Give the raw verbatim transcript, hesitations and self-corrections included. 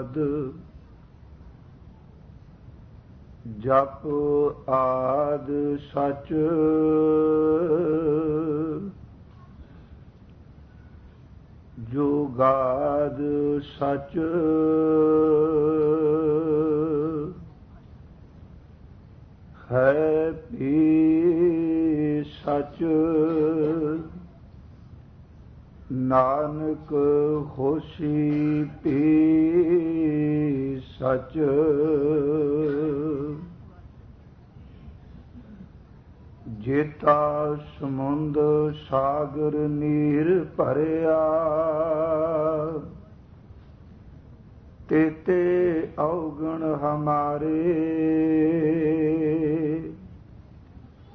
ਆਦ ਜਪ ਆਦ ਸਚ ਜੁਗਾਦ ਸਚ ਹੈ ਵੀ ਸਚ ਨਾਨਕ ਹੋਸੀ ਪੀ ਸਚ ਜੇਤਾ ਸਮੁੰਦ ਸਾਗਰ ਨੀਰ ਭਰਿਆ ਤੇਤੇ ਔਗਣ ਹਮਾਰੇ